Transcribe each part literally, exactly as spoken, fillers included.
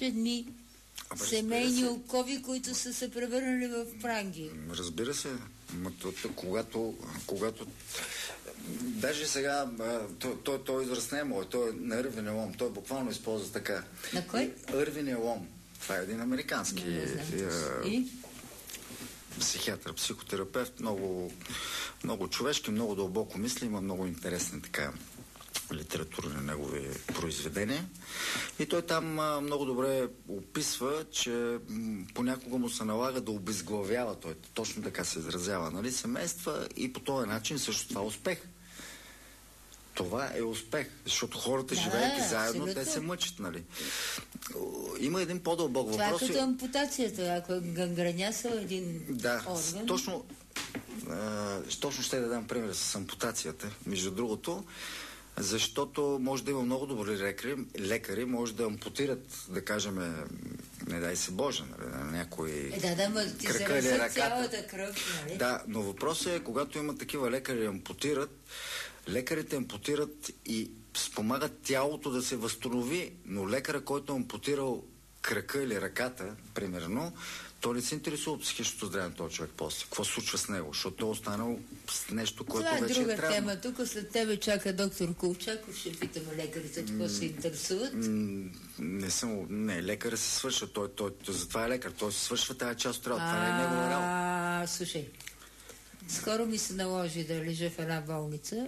едни семейни окови, които са се превърнали в пранги. Разбира се. Когато, когато даже сега той, той израз не е мой, той е на Ирвин Лом, той буквално използва така. На кой? Ирвин Лом. Това е един американски не, не е, психиатър, психотерапевт, много, много човешки, много дълбоко мисли, има много интересна така литература на негови произведения. И той там а, много добре описва, че м, понякога му се налага да обезглавява, той точно така се изразява, нали, семейства, и по този начин също това е успех. Това е успех, защото хората, да, живеейки заедно, абсолютно. те се мъчат, нали. Има един по-дълбок това въпрос. Това е като ампутацията, ако е гангренясал един да, орган. точно, а, точно ще да дам пример с ампутацията, между другото, защото може да има много добри лекари, лекари може да ампутират, да кажем, не дай се Боже, нали, на някой е, да, да, ма, ти крака или ръката. Цялата кръв, нали? Да, но въпросът е, когато има такива лекари ампутират, лекарите ампутират и спомагат тялото да се възстанови, но лекара, който е ампутирал крака или ръката, примерно, той не се интересува от психичното здраве на този човек после. Какво се случва с него? Защото той е останал с нещо, което това е вече друга е трябва. тема. Тук след тебе чака доктор Колчаков. Ще питаме лекарите, какво се интересуват. Не съм... Не, лекарът се свършва. Той, той, той, затова е лекар. Той се свършва тази част от работа. Това не е негова работа. А, слушай. Скоро ми се наложи да лежа в една болница.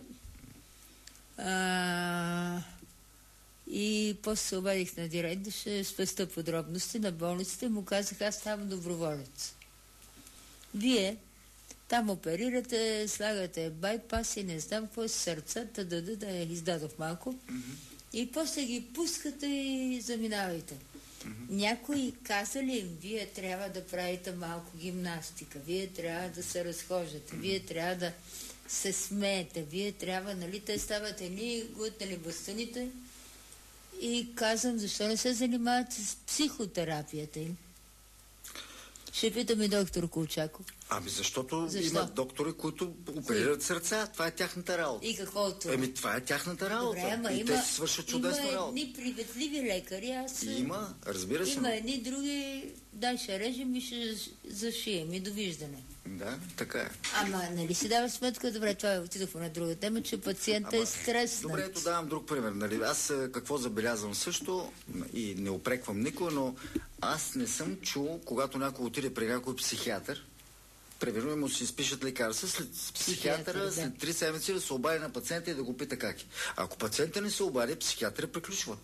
А... И после се обадих на директор, ще спеста подробности на болниците, му казах, аз ставам доброволец. Вие там оперирате, слагате байпаси, не знам какво е сърцата, да, да, да я издадох малко. Mm-hmm. И после ги пускате и заминавайте. Mm-hmm. Някой каза ли им, вие трябва да правите малко гимнастика, вие трябва да се разхождате, mm-hmm. вие трябва да се смеете, вие трябва, нали, те стават едни гутнали бастуните. И казвам, защо не се занимават с психотерапията им? Ще питам и доктор Колчаков. Ами защото защо? Има доктори, които оперират сърца. Това е тяхната работа. И какво от това? Еми това е тяхната работа. Добре, ама и има, те си свършат чудесна има работа. едни приветливи лекари. Аз... Има, разбира се. Има едни други, дай ще режем и ще зашием и довиждане. Да, така е. Ама нали си дава сметка, добре, това отидохме на друга тема, че пациентът е стреснат. Добре, ето давам друг пример. Нали? Аз какво забелязвам също и не опреквам никой, но аз не съм чул, когато някой отиде при някой психиатър, примерно му се изпишат лекарства, след психиатъра, да. След три седмици да се обади на пациента и да го пита как е. Ако пациента не се обади, психиатъра приключва.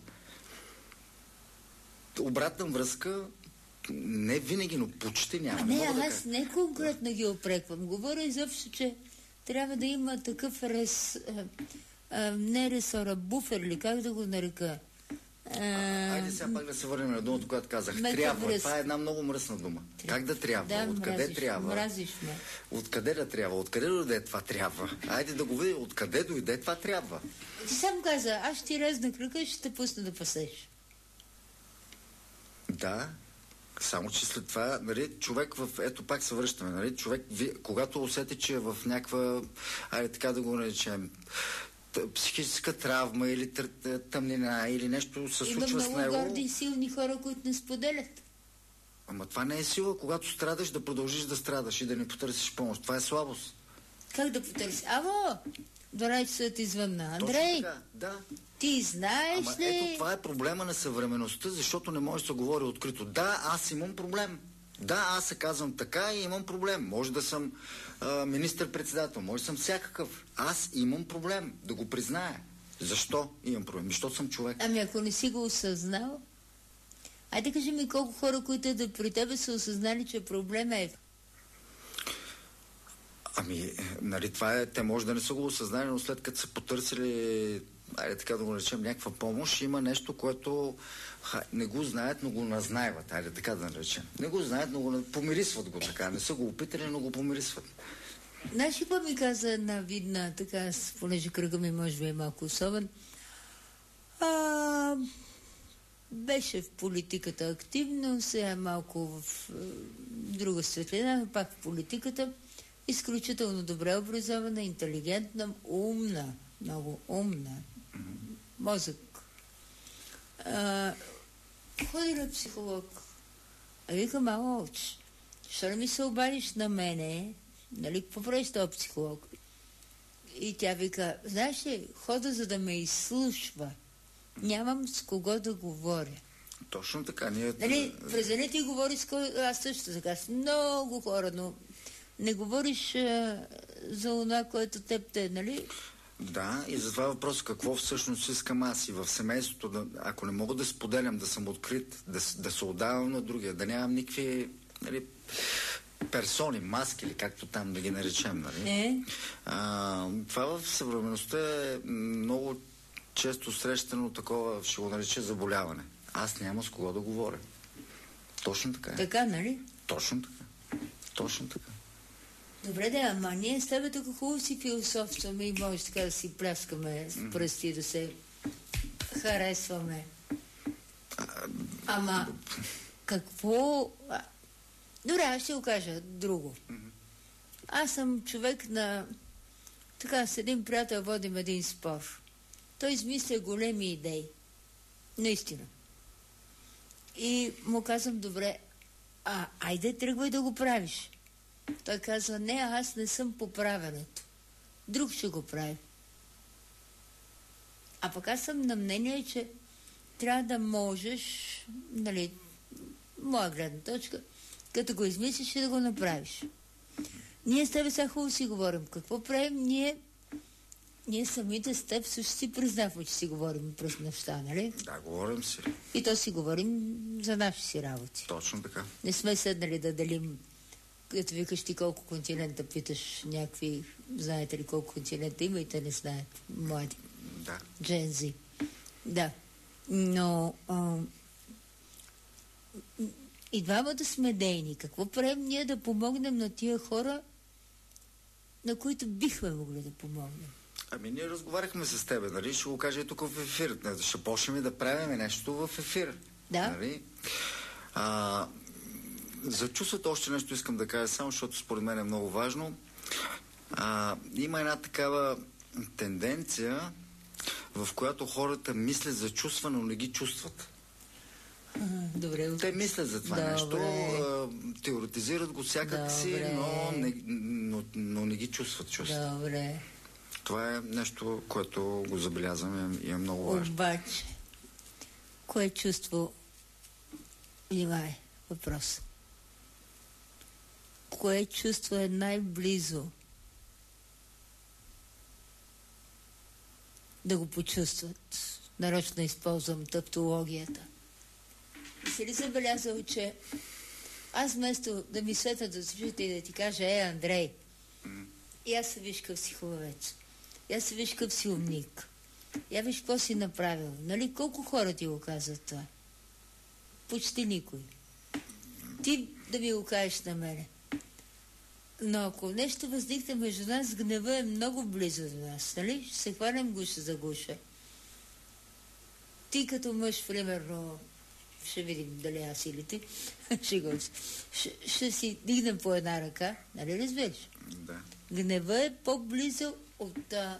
Обратна връзка не винаги, но почти няма. А не, не аз да не конкретно ги опреквам. Говоря изобщо, че трябва да има такъв рес... А, а, не ресора, буфер ли, как да го нарека? А, айде сега пак да се върнем на думата, която казах. Трябва. Връзка. Това е една много мръсна дума. Трябва. Как да трябва? Да, Откъде мразиш, трябва? Мразиш ме. Откъде да трябва? Откъде дойде това трябва? Айде да го видим. Откъде дойде това трябва? Ти сам каза, аз ще ти резна кръка и ще те пусна да пасеш. Да. Само че след това, нали, човек в... Ето пак се връщаме, нали, човек, ви, когато усети, че е в някаква, айде така да го наречем, психическа травма или тъмнина, или нещо се случва с него... Има много горди и силни хора, които не споделят. Ама това не е сила, когато страдаш, да продължиш да страдаш и да не потърсиш помощ. Това е слабост. Как да потърсиш? Аво! дванайсет часа ти звънна. Андрей, да. Ти знаеш Ама ли? Ето това е проблема на съвременността, защото не може да се говори открито. Да, аз имам проблем. Да, аз се казвам така и имам проблем. Може да съм а, министър-председател, може да съм всякакъв. Аз имам проблем, да го призная. Защо имам проблем? Защото съм човек. Ами ако не си го осъзнал, айде кажи ми колко хора, които да при тебе са осъзнали, че проблема е... Ами, нали, това е, те може да не са го осъзнали, но след като са потърсили, айде така да го наречем, някаква помощ, има нещо, което ха, не го знаят, но го назнайват, айде така да наречем. Не го знаят, но го помирисват го така, не са го опитали, но го помирисват. Знаеш ли какво ми каза една видна, така, понеже кръга ми може би е малко особен, а, беше в политиката активно, сега е малко в е, друга светлина, но пак в политиката. Изключително добре образована, интелигентна, умна, много умна, мозък. А, ходи на психолог. А вика, мама, очи, защо не ми се обадиш на мене, нали, какво правиш този психолог? И тя вика, знаеш ли, хода за да ме изслушва. Нямам с кого да говоря. Точно така. Ние... Нали, през деня ти говори с кой... Аз също така с много хора, но не говориш а, за това, което теб те, нали? Да, и затова въпрос какво всъщност искам аз и в семейството, да, ако не мога да споделям, да съм открит, да, да се отдавам на другия, да нямам никакви, нали, персони, маски или както там да ги наречем, нали? Не. А, това в съвременността е много често срещано такова, ще го нарече заболяване. Аз няма с кого да говоря. Точно така е. Така, нали? Точно така. Точно така. Добре, да, ама ние с тебе тук хубаво си философстваме и може така да си пляскаме с пръсти, да се харесваме. Ама какво... А, добре, аз ще го кажа друго. Аз съм човек на... Така, с един приятел водим един спор. Той измисля големи идеи. Наистина. И му казвам, добре, а, айде тръгвай да го правиш. Той казва, не, аз не съм по правенето. Друг ще го прави. А пък аз съм на мнение, че трябва да можеш, нали, моя гледна точка, като го измислиш и да го направиш. Ние с тебе сега хубаво си говорим. Какво правим? Ние, ние самите с теб също си признаваме, че си говорим през неща, нали? Да, говорим си. И то си говорим за наши си работи. Точно така. Не сме седнали да делим, като викаш ти колко континента, питаш някакви, знаете ли колко континента има и те не знаят, млади. Да. Джензи. Да. Но а, и двамата сме дейни. Какво правим ние да помогнем на тия хора, на които бихме могли да помогнем? Ами ние разговаряхме с тебе, нали? Ще го кажа и тук в ефир. Ще почнем да правим нещо в ефир. Да. Нали? А, за чувството още нещо искам да кажа само, защото според мен е много важно. А, има една такава тенденция, в която хората мислят за чувства, но не ги чувстват. А, добре. Те мислят за това Добре. нещо, а, теоретизират го всякак си, но не, но, но не ги чувстват чувства. Добре. Това е нещо, което го забелязвам и е много важно. Обаче, кое чувство... Внимай, въпрос. Кое чувство е най-близо да го почувстват? Нарочно използвам таптологията. И си ли забелязал, че аз вместо да ми светнат да слушате и да ти кажа, е, Андрей, и аз се виж къв си хубавец, и аз се виж къв си умник, я виж какво си направил. Нали, колко хора ти го казват това? Почти никой. Ти да ми го кажеш на мене. Но ако нещо възникне между нас, гнева е много близо до нас, нали? Ще се хванем гуша за гуша. Ти като мъж, примерно, ще видим дали аз или ти, ще, го, ще, ще си дигнем по една ръка, нали разбираш? Да. Гнева е по-близо от, а,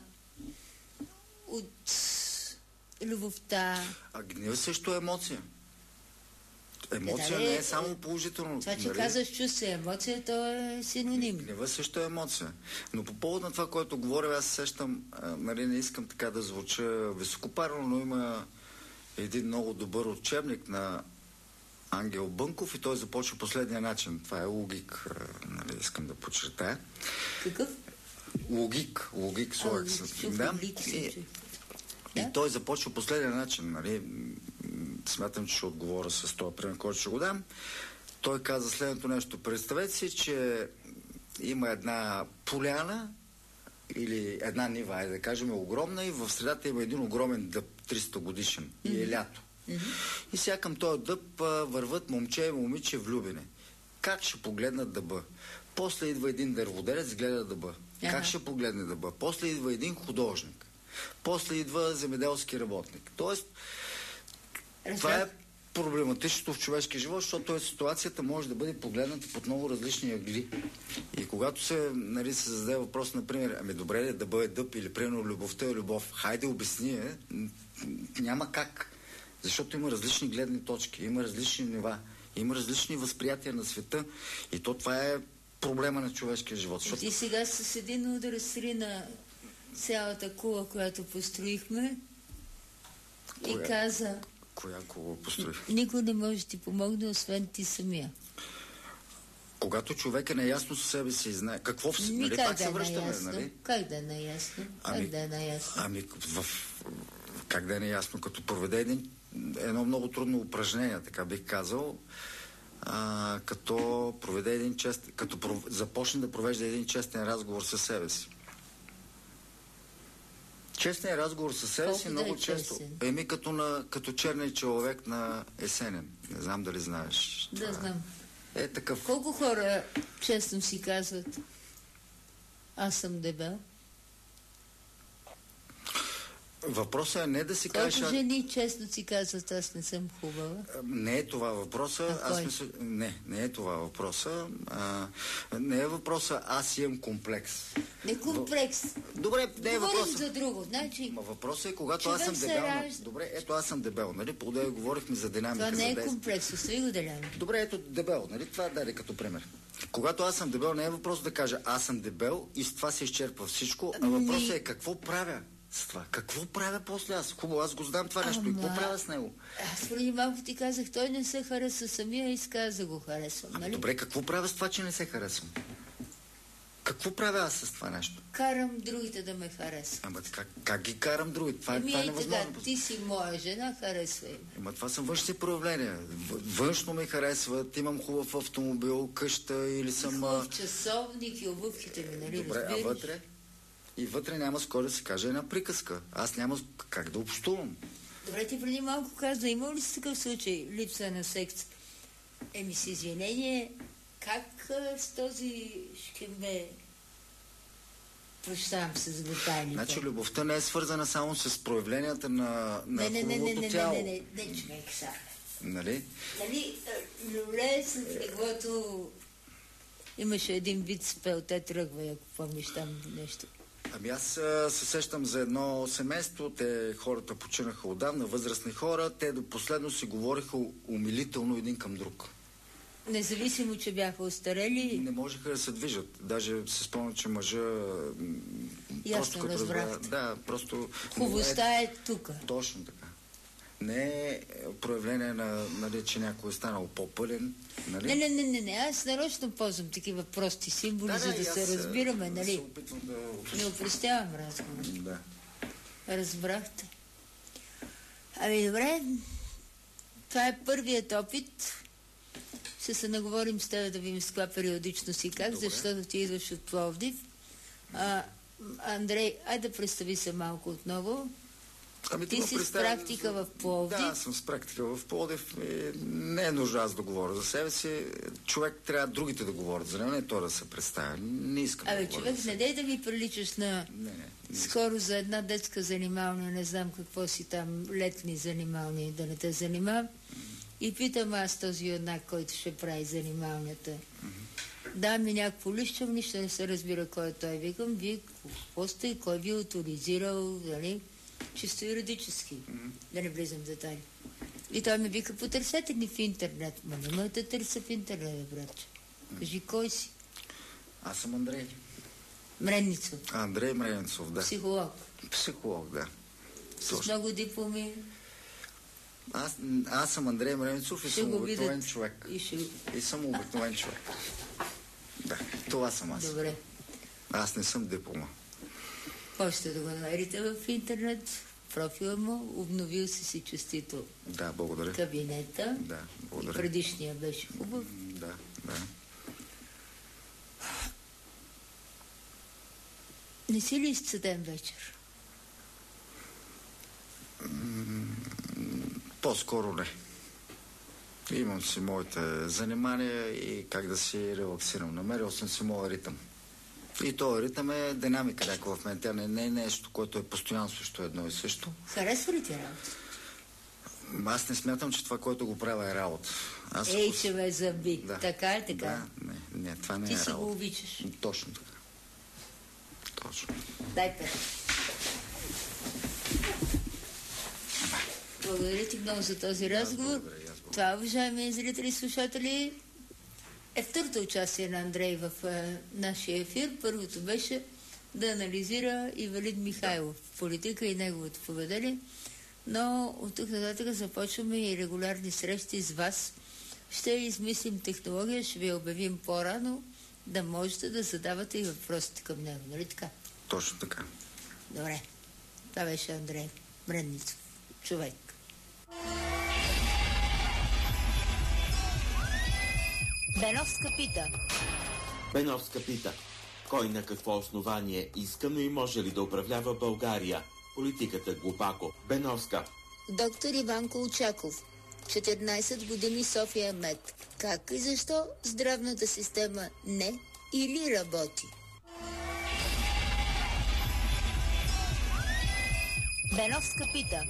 от любовта. А гнев също е емоция. Емоция да, не е само положително. Това, че нали? казваш чувство и емоция, то е синоним. Гнева също е емоция. Но по повод на това, което говоря, аз сещам, а, нали, не искам така да звуча високопарно, но има един много добър учебник на Ангел Бънков и той започва последния начин. Това е логик, а, нали, искам да подчертая. Какъв? Логик. Логик, слагах се. Да. И, и да? той започва последния начин, нали. Смятам, че ще отговоря с това пример, който ще го дам. Той каза следното нещо. Представете си, че има една поляна или една нива, айде да кажем, огромна и в средата има един огромен дъб, триста годишен. Mm-hmm. И е лято. Mm-hmm. И сега към този дъб а, върват момче и момиче влюбени. Как ще погледнат дъба? После идва един дърводелец, гледа дъба. Ага. Как ще погледне дъба? После идва един художник. После идва земеделски работник. Тоест, това е проблематичното в човешкия живот, защото ситуацията може да бъде погледната под много различни ъгли. И когато се, нали, се зададе въпрос, например, ами добре ли да бъде дъб или примерно любовта е любов, хайде обясни, е, няма как. Защото има различни гледни точки, има различни нива, има различни възприятия на света и то това е проблема на човешкия живот. Защото... И сега с един удар срина цялата кула, която построихме. Коя? И каза... Коя кула построих? Никой не може да ти помогне, освен ти самия. Когато човек е наясно със себе си и знае какво в... Нали, как да е наясно? Нали? Как да е наясно? Ами, как да е наясно? Ами, в... как да е наясно? Като проведе един, едно много трудно упражнение, така бих казал, а, като проведе един чест... като пров... започне да провежда един честен разговор със себе си. Честният разговор със себе си много да е често. Честен. Еми като, на, като черния човек на Есенен. Не знам дали знаеш. Да, това. Знам. Е такъв. Колко хора честно си казват: аз съм дебел? Въпросът е не да си кажеш... Колко жени честно си казват: аз не съм хубава? Не е това въпроса. Аз мисля... Не, не е това въпроса. А, не е въпроса аз имам комплекс. Не комплекс. Добре, не е въпроса. за друго. Значи... Ма въпросът е, когато аз съм дебел... Ражда... Добре, ето аз съм дебел, нали? По-да говорихме за динамика. Това не е за комплекс, остави го деляме. Добре, ето дебел, нали? Това даде като пример. Когато аз съм дебел, не е въпрос да кажа аз съм дебел и с това се изчерпва всичко, а въпросът е какво правя с това. Какво правя после аз? Хубаво, аз го знам това нещо. Ама... И какво правя с него? Аз преди малко ти казах, той не се хареса самия и изказа го харесвам. Ами нали? Добре, какво правя с това, че не се харесвам? Какво правя аз с това нещо? Карам другите да ме харесват. Ама как, как ги карам другите? Това, Еми, това е невъзможно. Ти си моя жена, харесвай. Ама това са външни проявления. Външно ме харесват, имам хубав автомобил, къща или съм... Хубав часовник и обувките ми, нали? Добре, разбираш? А вътре? И вътре няма скоро да се каже една приказка. Аз няма как да общувам. Добре, ти преди малко каза, има ли си такъв случай липса на секс? Еми с извинение, как с този шкембе прощавам се за детайлите? Значи любовта не е свързана само с проявленията на, на не, не, не, не, не, тяло. Не, не, не, не, не, човек сега. Нали? Нали, люле с леглото имаше един вид спел, те тръгва, ако помниш там нещо. Ами аз се сещам за едно семейство, те хората починаха отдавна, възрастни хора, те до последно си говориха умилително един към друг. Независимо, че бяха остарели... Не можеха да се движат. Даже се спомня, че мъжа... Ясно разбрахте. Да, просто... Хубостта е тук. Точно така. Не е проявление на, нали, че някой е станал по-пълен. Нали? Не, не, не, не, не. Аз нарочно ползвам такива прости символи, да, за да, да се разбираме, нали? Се опитвам да... Не опростявам разговор. Да. Разбрахте. Ами добре, това е първият опит. Ще се наговорим с теб да видим с каква периодичност и как, добре. Защото ти идваш от Пловдив. А, Андрей, айде да представи се малко отново. Ами, ти си с практика в Пловдив? Да, съм с практика в Пловдив. Не е нужда аз да говоря за себе си. Човек трябва другите да говорят за него, не то да се представя. Не искам Абе, да човек, не дай да ми приличаш на... Не, не, не скоро за една детска занималния, не знам какво си там, летни занималния, да не те занимавам. И питам аз този юнак, който ще прави занималнията. Mm-hmm. Да, ми някакво лище, нищо не се разбира кой е той. Викам, вие какво сте и кой ви е авторизирал, нали? Чисто юридически, mm-hmm. да не влизам в детайли. И той ми вика, потърсете ни в интернет. Ма не ме да търся в интернет, братче. Mm-hmm. Кажи, кой си? Аз съм Андрей. Мренницов. Андрей Мренницов, да. Психолог. Психолог, да. С Точно. много дипломи. Аз, аз съм Андрей Мренницов и ще съм обикновен човек. И, ще... и съм обикновен човек. Да, това съм аз. Добре. Аз не съм диплома. Можете да го намерите в интернет, профила му, обновил си си честито. Да, благодаря. Кабинета. Да, благодаря. И предишния беше хубав. Да, да. Не си ли изцеден вечер? По-скоро не. Имам си моите занимания и как да си релаксирам. Намерил съм си моя ритъм. И този ритъм е динамика някаква в мен. Тя не, не е нещо, което е постоянно също едно и също. Харесва ли ти работа? Аз не смятам, че това, което го правя е работа. Аз Ей, ще ме заби. Да. Така е, така. Да, не, не, това не ти е работа. Ти си го обичаш. Точно така. Точно. Дай пет. Благодаря ти много за този разговор. Това, уважаеми зрители и слушатели, е второто участие на Андрей в е, нашия ефир. Първото беше да анализира Ивелин Михайлов в политика и неговото поведение, но от тук нататък започваме и регулярни срещи с вас. Ще измислим технология, ще ви обявим по-рано, да можете да задавате и въпросите към него, нали така? Точно така. Добре. Това беше Андрей Бренницов. Човек. Беновска пита. Беновска пита. Кой на какво основание иска, но и може ли да управлява България? Политиката глупако. Беновска. Доктор Иван Колчаков. четиринайсет години София Мед. Как и защо здравната система не или работи? Беновска пита.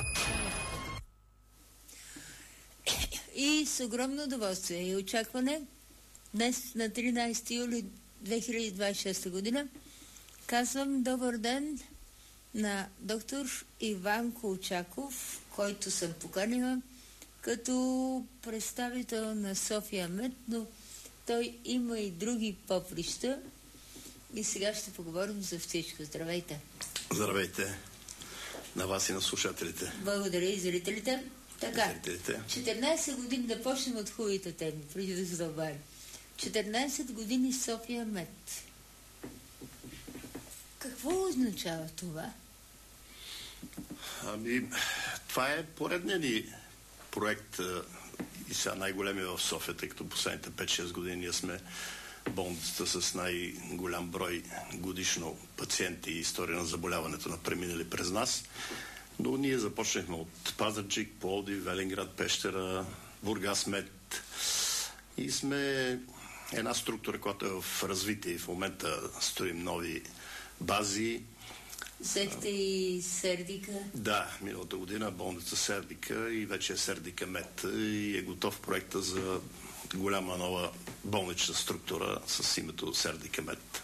И с огромно удоволствие и очакване днес на тринайсети юли две хиляди двайсет и шеста година казвам добър ден на доктор Иван Колчаков, който съм поканила като представител на София Мед, но той има и други поприща и сега ще поговорим за всичко. Здравейте! Здравейте на вас и на слушателите. Благодаря и зрителите. Така, зрителите. четиринайсет години, да почнем от хубавите теми, преди да се задълбавим. четиринайсет години София Мед. Какво означава това? Ами, това е поредният ни проект и сега най-големия в София, тъй като последните пет-шест години ние сме болницата с най-голям брой годишно пациенти и история на заболяването на преминали през нас. Но ние започнахме от Пазарджик, Пловдив, Велинград, Пещера, Бургас Мед и сме една структура, която е в развитие и в момента строим нови бази. Взехте и Сердика? Да, миналата година болница Сердика и вече е Сердика Мед и е готов проекта за голяма нова болнична структура с името Сердика Мед.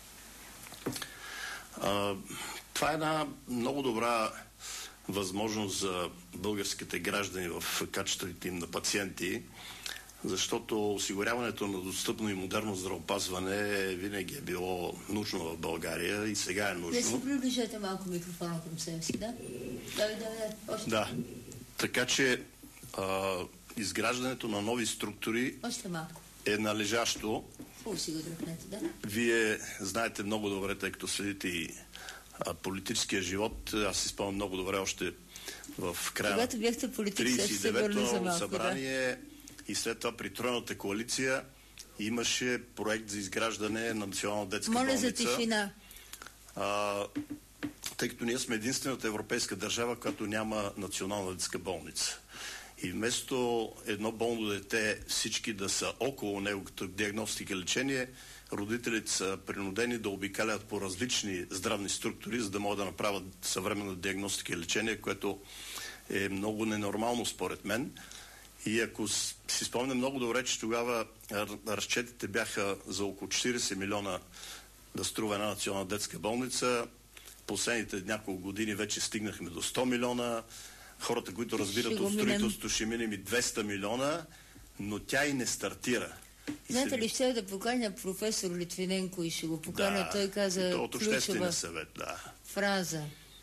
А, това е една много добра възможност за българските граждани в качеството им на пациенти, защото осигуряването на достъпно и модерно здравеопазване винаги е било нужно в България и сега е нужно. Да си приближете малко микрофона към себе си, да? Да, да, да. Още. Да. Така че а, изграждането на нови структури Още малко. е належащо. Хубаво си го дръпнете, да? Вие знаете много добре, тъй като следите и а, политическия живот. Аз си спомням много добре още в края Когато бяхте политик, трийсет и деветото за малко, събрание, да. И след това при Тройната коалиция имаше проект за изграждане на национална детска Моля болница. за тишина. А, тъй като ние сме единствената европейска държава, която няма национална детска болница. И вместо едно болно дете всички да са около него като диагностика и лечение, родителите са принудени да обикалят по различни здравни структури, за да могат да направят съвременна диагностика и лечение, което е много ненормално според мен. И ако си спомням много добре, че тогава разчетите бяха за около четирийсет милиона да струва една национална детска болница, последните няколко години вече стигнахме до сто милиона, хората, които разбират от строителството, ще минем и двеста милиона, но тя и не стартира. Знаете ли, ще да поканя професор Литвиненко и ще го поканя, да, той каза от обществения съвет, да. Фраза.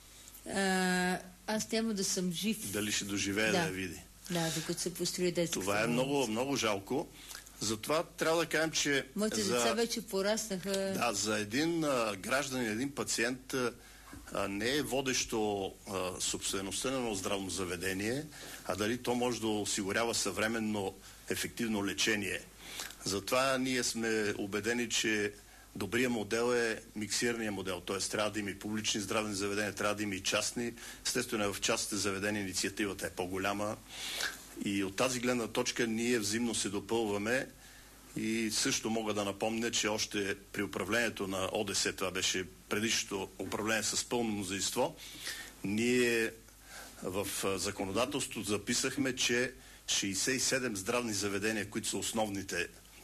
А, аз няма да съм жив. Дали ще доживее да, да я види. Да, докато се построи детската болница. Това е много, много жалко. Затова трябва да кажем, че... Моите за... деца вече пораснаха. Да, за един а, гражданин, един пациент а, не е водещо а, собствеността на едно здравно заведение, а дали то може да осигурява съвременно ефективно лечение. Затова ние сме убедени, че добрият модел е миксирания модел, т.е. трябва да има и публични здравни заведения, трябва да има и частни. Естествено, в частните заведения инициативата е по-голяма и от тази гледна точка ние взаимно се допълваме и също мога да напомня, че още при управлението на ОДС, това беше предишното управление с пълно мнозинство, ние в законодателството записахме, че шейсет и седем здравни заведения, които са основните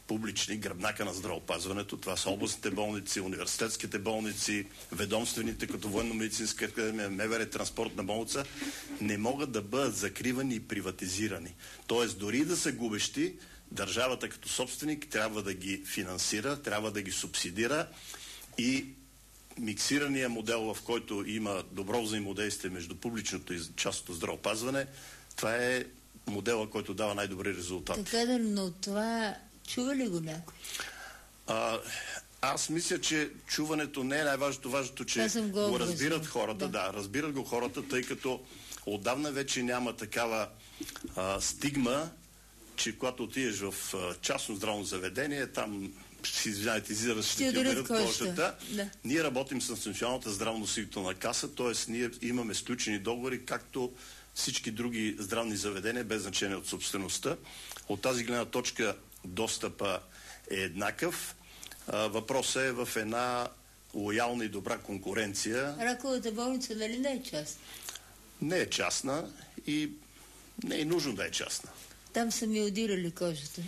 публични, гръбнака на здравеопазването. Това са областните болници, университетските болници, ведомствените, като военно-медицинска академия, МВР, транспортна болница, не могат да бъдат закривани и приватизирани. Тоест, дори да са губещи, държавата като собственик трябва да ги финансира, трябва да ги субсидира и миксирания модел, в който има добро взаимодействие между публичното и частното здравеопазване, това е модела, който дава най-добри резултати. Така да, но това чува ли го някой? А, аз мисля, че чуването не е най-важното. Важното, че го, го разбират хората. Да. да, разбират го хората, тъй като отдавна вече няма такава а, стигма, че когато отидеш в а, частно здравно заведение, там ще извиняйте, изираш, ще ти оберат кожата. Да. Ние работим с Националната здравноосигурителна каса, т.е. ние имаме сключени договори, както всички други здравни заведения, без значение от собствеността. От тази гледна точка достъпа е еднакъв. Въпросът е в една лоялна и добра конкуренция. Раковата болница нали не е частна? Не е частна и не е нужно да е частна. Там са ми одирали кожата.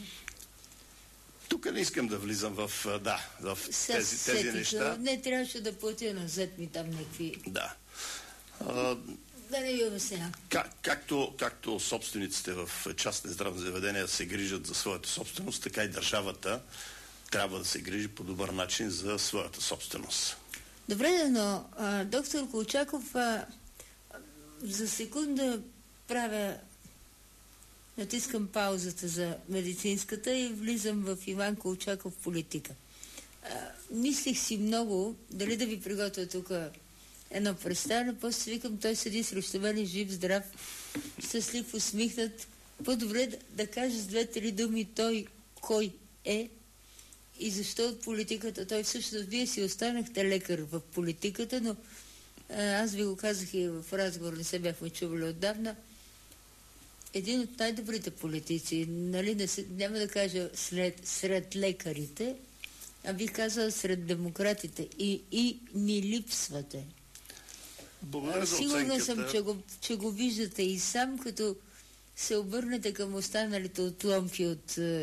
Тук не искам да влизам в, да, в тези, тези неща. Не трябваше да платя назад ми там някакви... Да. Да не ви обясня. Как, както, както собствениците в частни здравни заведения се грижат за своята собственост, така и държавата трябва да се грижи по добър начин за своята собственост. Добре, но а, доктор Колчаков, а, за секунда правя, натискам паузата за медицинската и влизам в Иван Колчаков политика. А, мислих си много, дали да ви приготвя тук едно представяне, после викам, той седи срещу мен, жив, здрав, щастлив, усмихнат. По-добре да, да каже с две-три думи той кой е и защо от политиката. Той всъщност, вие си останахте лекар в политиката, но а, аз ви го казах и в разговор, не се бяхме чували отдавна. Един от най-добрите политици, нали, не се, няма да кажа сред, сред лекарите, а би казала сред демократите. И, и ни липсвате. Благодаря за Сигурна оценката. съм, че го, че го виждате и сам, като се обърнете към останалите отломки от е,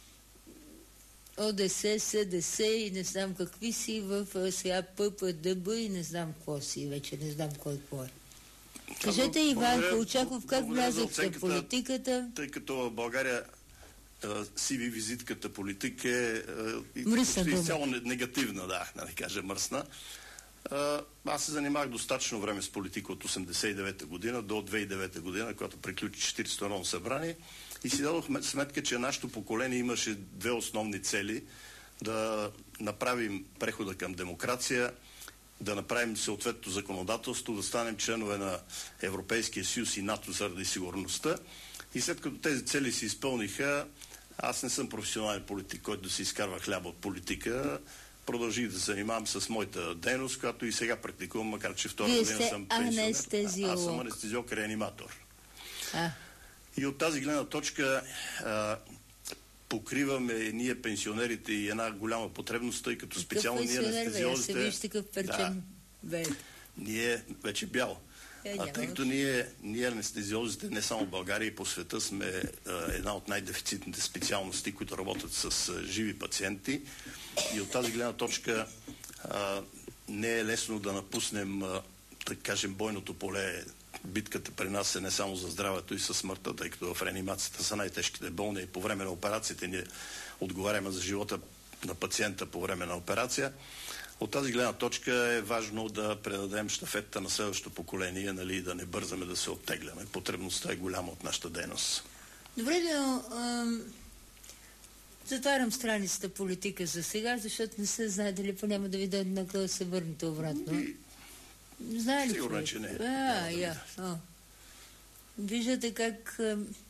ОДС, СДС и не знам какви си в е, сега ППДБ и не знам какво си, вече не знам кой какво е. Кажете, Иван Колчаков, как влязохте в политиката? Тъй като в България си ви визитката политика е изцяло негативна, да, да не кажа мръсна. Аз се занимавах достатъчно време с политика от осемдесет и девета година до две хиляди и девета година, когато приключи четиридесетото Народно събрание и си дадох сметка, че нашето поколение имаше две основни цели: да направим прехода към демокрация, да направим съответното законодателство, да станем членове на Европейския съюз и НАТО заради сигурността. И след като тези цели се изпълниха, аз не съм професионален политик, който да си изкарва хляба от политика. Продължих да се занимавам с моята дейност, която и сега практикувам, макар че втора Вие година съм пенсионер. Аз съм анестезиолог-реаниматор. А. И от тази гледна точка а, покриваме ние пенсионерите и една голяма потребност, тъй като специално ние анестезиолозите... Бе, виж такъв перчен. Да, ние вече бял. Е, а тъй като ние, ние анестезиолозите не само в България и по света сме а, една от най-дефицитните специалности, които работят с а, живи пациенти, и от тази гледна точка а, не е лесно да напуснем, а, да кажем, бойното поле. Битката при нас е не само за здравето и със смъртта, тъй като в реанимацията са най-тежките болни и по време на операциите ние отговаряме за живота на пациента по време на операция. От тази гледна точка е важно да предадем щафетата на следващото поколение, нали, да не бързаме да се оттегляме. Потребността е голяма от нашата дейност. Добре, но ам, затварям страницата политика за сега, защото не се знае дали по няма да ви дойде на да се върнете обратно. И... Знае ли? Сигурно, че не. А, я. О. Виждате как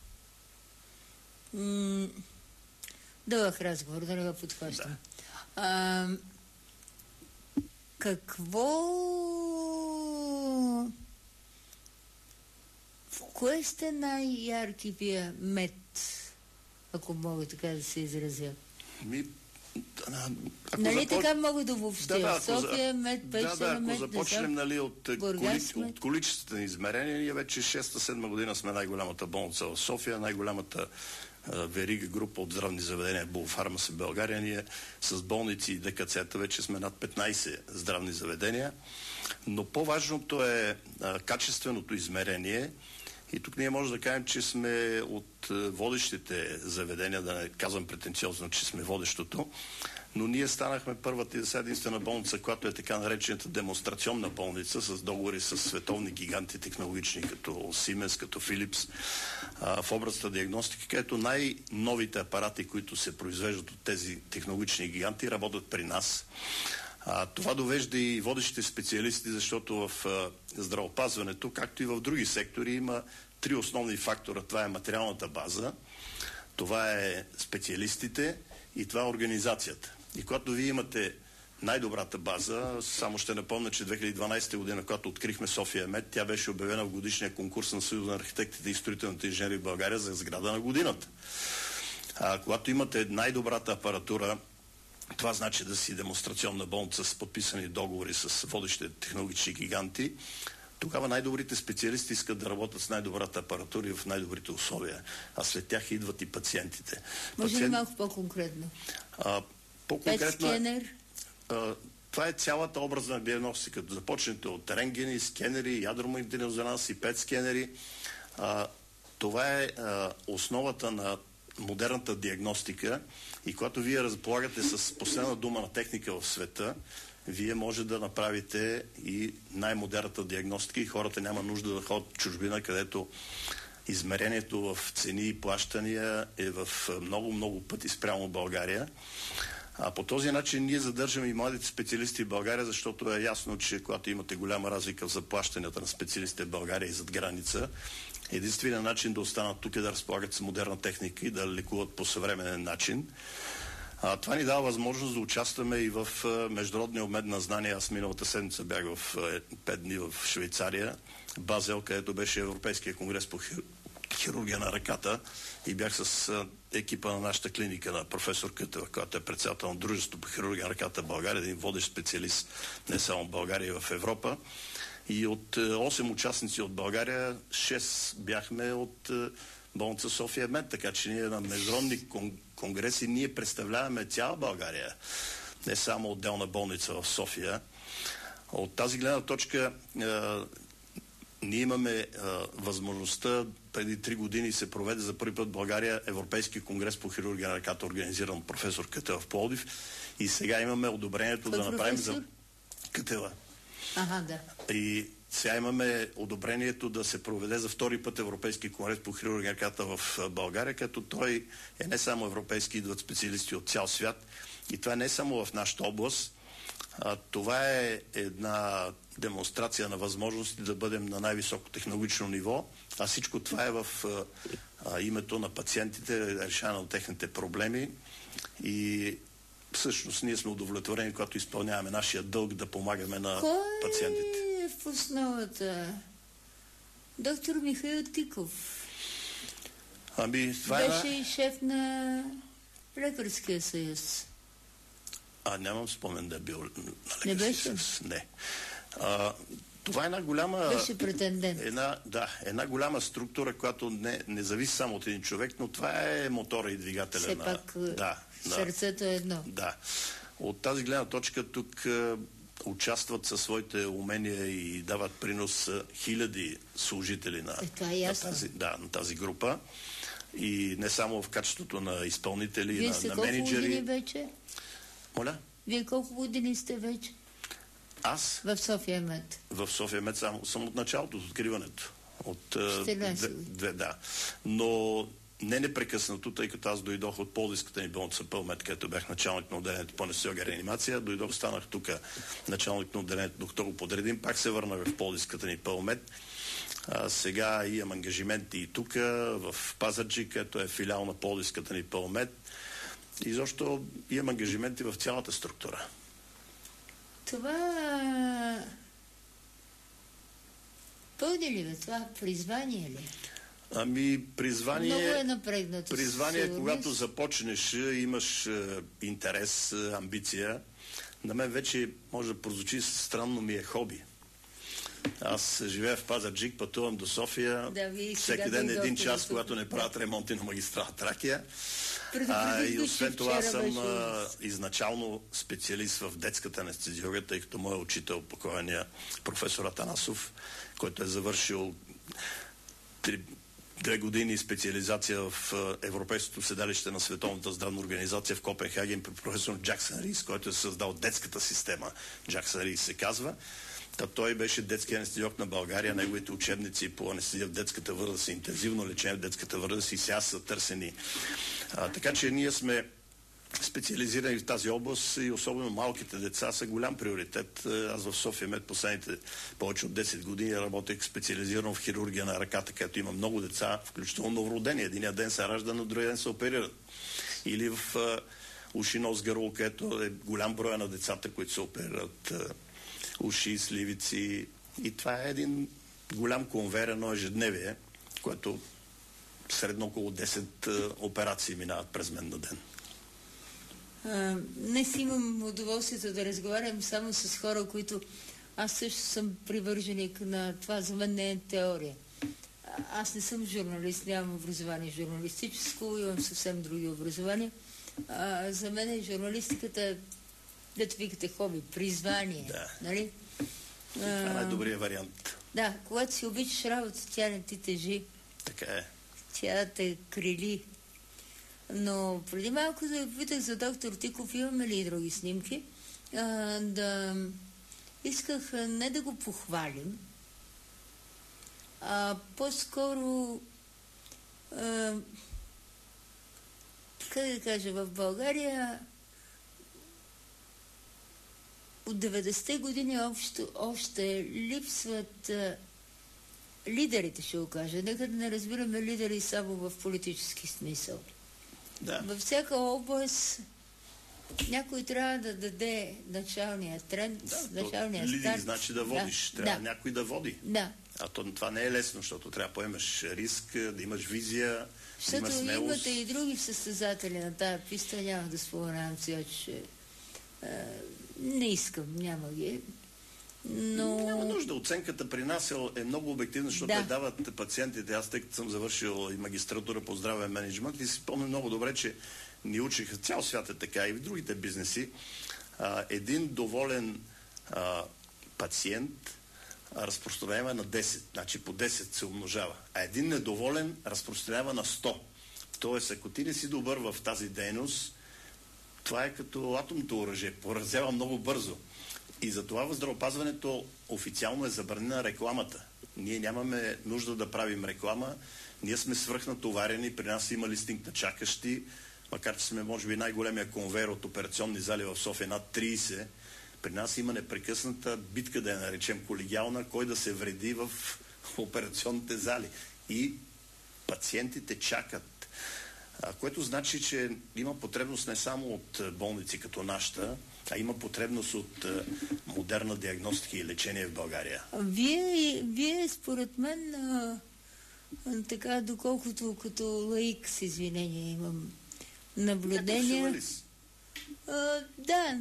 м- дълъг разговор, да не го подхващам. Да. А, какво... В кое сте най-ярки вие мед, ако мога така да се изразя? Ми... Нали запо... така мога да обобщя? Да, да, София мед, Пещера да, да, ако мед, започнем, нали, от, коли... от количествени измерения, ние вече шеста-седма година сме най-голямата болница в София, най-голямата верига група от здравни заведения Булфармас в България. Ние с болници и ДКЦ-та вече сме над петнайсет здравни заведения. Но по-важното е а, качественото измерение. И тук ние може да кажем, че сме от водещите заведения, да не казвам претенциозно, че сме водещото, но ние станахме първата и единствена болница, която е така наречената демонстрационна болница, с договори с световни гиганти технологични, като Siemens, като Philips, а, в областта диагностика, където най-новите апарати, които се произвеждат от тези технологични гиганти, работят при нас. А, това довежда и водещите специалисти, защото в а, здравеопазването, както и в други сектори, има три основни фактора. Това е материалната база, това е специалистите и това е организацията. И когато вие имате най-добрата база, само ще напомня, че две хиляди и дванайсета година, когато открихме София Мед, тя беше обявена в годишния конкурс на Съюза на архитектите и строителните инженери в България за сграда на годината. А, когато имате най-добрата апаратура, това значи да си демонстрационна болница с подписани договори с водещите технологични гиганти, тогава най-добрите специалисти искат да работят с най-добрата апаратура и в най-добрите условия. А след тях идват и пациентите. Може Пациент... ли малко по-конкретно? А, по-конкретно скенер? А, това е цялата образна диагностика. Започнете от рентгени, скенери, ядромагнитен резонанс и пет скенери. А, това е а, основата на модерната диагностика и когато вие разполагате с последна дума на техника в света, вие може да направите и най-модерната диагностика и хората няма нужда да ходят в чужбина, където измерението в цени и плащания е в много-много пъти спрямо България. А по този начин ние задържаме и младите специалисти в България, защото е ясно, че когато имате голяма разлика в заплащанията на специалистите в България и зад граница, единственият начин да останат тук е да разполагат с модерна техника и да лекуват по съвременен начин. А, това ни дава възможност да участваме и в а, международния обмен на знания. Аз миналата седмица бях в пет дни в Швейцария, Базел, където беше Европейския конгрес по хир... хирургия на ръката и бях с а, екипа на нашата клиника на професор Кътева, която е председател на Дружеството по хирургия на ръката в България, един водещ специалист не само в България, и в Европа. И от осем участници от България, шест бяхме от болница София Мед, така че ние на международни конгреси ние представляваме цяла България, не само отделна болница в София. От тази гледна точка е, ние имаме е, възможността, преди три години се проведе за първи път в България Европейски конгрес по хирургия на ръката, организиран от професор Кътева в Пловдив, и сега имаме одобрението да направим за Кътева. Ага, да. И сега имаме одобрението да се проведе за втори път Европейски конгрес по хирургия на ръката в България, като той е не само европейски, идват специалисти от цял свят. И това не е само в нашата област. А, това е една демонстрация на възможности да бъдем на най-високо технологично ниво, а всичко това е в а, името на пациентите, решаване на техните проблеми. И всъщност ние сме удовлетворени, когато изпълняваме нашия дълг да помагаме на Кой пациентите. е в основата? Доктор Михаил Тиков. Ами, това Беше е... и шеф на Лекарския съюз. А, нямам спомен да е бил на Не Лекарския беше? съюз. Не. А, това е една голяма... Беше претендент. Една, да, една голяма структура, която не, не зависи само от един човек, но това е мотора и двигателя Все на... пак да, сърцето е едно. Да. От тази гледна точка тук е, участват със своите умения и дават принос е, хиляди служители на, Е, това е на, тази, да, на тази група. И не само в качеството на изпълнители, Вие на, сте на колко менеджери. години вече? Моля? Вие колко години сте вече? Аз В София Мед. в София Мед само, съм от началото, от откриването. От е, четиринайсет две, две, да. Но не непрекъснато, тъй като аз дойдох от Пловдивската ни болница Пълмет, където бях началник на отделението по анестезиология и реанимация. Дойдох, станах тук началник на отделението доктор Подредин, пак се върнах в Пловдивската ни Пълмет. А, сега имам ангажименти и тук, в Пазарджик, където е филиал на Пловдивската ни Пълмет. И защо имам ангажименти в цялата структура. Това... Пълни ли бе? Това призвание ли? Ами, призвание... Много е напрегнато. Призвание, сигурно. когато започнеш, имаш е, интерес, е, амбиция. На мен вече може да прозвучи странно, ми е хоби. Аз живея в Пазарджик, пътувам до София. Да, вие всеки ден един час, когато не правят ремонти на магистрала Тракия. А, и освен това съм беше... а, изначално специалист в детската анестезиология, тъй като моят учител, покойния професор Атанасов, който е завършил три, две години специализация в Европейското седалище на Световната здравна организация в Копенхаген при професор Джаксън Рис, който е създал детската система. Джаксън Рис се казва. Та той беше детски анестезиолог на България. Неговите учебници по анестезия в детската възраст, интензивно лечение в детската възраст и сега са търсени. А, така че ние сме специализирани в тази област и особено малките деца са голям приоритет. Аз в София Мед последните повече от десет години работех специализирано в хирургия на ръката, където има много деца, включително новородени. Единия ден се ражда, но другия ден се оперират. Или в уши, нос, гърло, където е голям брой на децата, които се оперират уши, сливици. И това е един голям конвейер, едно ежедневие, което средно около десет операции минават през мен на ден. А, днес имам удоволствието да разговарям само с хора, които аз също съм привърженик на това. За мен не е теория. А, аз не съм журналист, нямам образование журналистическо, имам съвсем други образования. А, за мен е журналистиката, дето викате хоби, призвание. Да. Нали? Това е най-добрият вариант. Да, когато си обичаш работа, тя не ти тежи. Така е. Тя те крили. Но преди малко да питах за доктор Тиков, имаме ли и други снимки, а, да исках не да го похвалим, а по-скоро а, как да кажа, в България от деветдесетте години общо, още липсват а, лидерите, ще го кажа. Нека да не разбираме лидери само в политически смисъл. Да. Във всяка област някой трябва да даде началния тренд, да, началния лидер, старт. значи да водиш. Да, трябва да. някой да води. Да. А то, това не е лесно, защото трябва да поемаш риск, да имаш визия, защото да имаш смелост. Имате и други състезатели на тая писта, няма да споменавам сега, че е, не искам, няма ги. Но... Няма нужда. Оценката при нас е много обективна, защото да. дават пациентите. Аз тъй като съм завършил и магистратура по здравен менеджмент и си спомня много добре, че ни учиха, цял свят е така и в другите бизнеси, а, един доволен а, пациент разпространява на десет, значи по десет се умножава, а един недоволен разпространява на сто. Тоест, ако ти не си добър в тази дейност, това е като атомното оръжие, поразява много бързо. И затова в здравеопазването официално е забранена рекламата. Ние нямаме нужда да правим реклама, ние сме свръхнатоварени, при нас има листинг на чакащи, макар че сме може би най-големия конвейер от операционни зали в София, над трийсет. При нас има непрекъсната битка, да я наречем колегиална, кой да се вреди в операционните зали. И пациентите чакат. А, което значи, че има потребност не само от болници като нашата, а има потребност от а, модерна диагностика и лечение в България. Вие, вие според мен, а, а, така, доколкото като лаик, с извинение, имам наблюдения. А, да,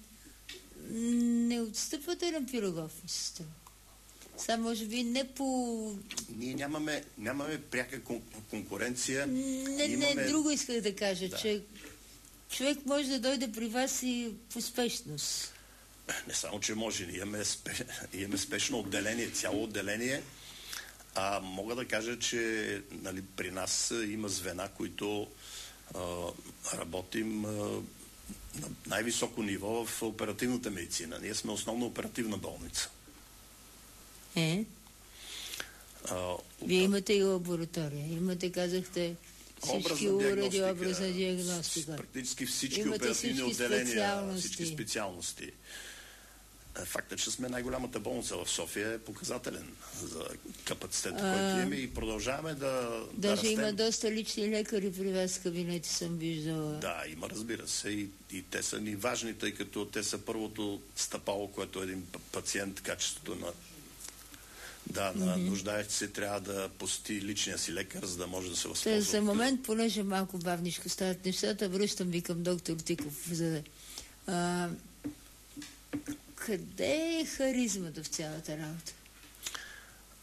не отстъпвате на пирогов-система. Само може би не по... Ние нямаме, нямаме пряка кон- конкуренция. Не, имаме... не, друго исках да кажа, да. че човек може да дойде при вас и по спешност. Не само, че може. Имаме, спе... имаме спешно отделение, цяло отделение. А мога да кажа, че нали, при нас има звена, които а, работим а, на най-високо ниво в оперативната медицина. Ние сме основно оперативна болница. Е? А, Вие имате и лаборатория. Имате, казахте, всички уреди, образна диагностика. Практически всички имате оперативни всички отделения, специалности. всички специалности. Фактът, че сме най-голямата болница в София е показателен за капацитета, а, който имаме и продължаваме да, да даже има доста лични лекари при вас в кабинети, съм виждала. Да, има, разбира се. И, и те са ни важни, тъй като те са първото стъпало, което един пациент, качеството на да, на mm-hmm. нуждаещ се трябва да посети личния си лекар, за да може да се възползва. За момент, понеже малко бавничко стават нещата, връщам ви към доктор Тиков. За да... а, къде е харизмата в цялата работа?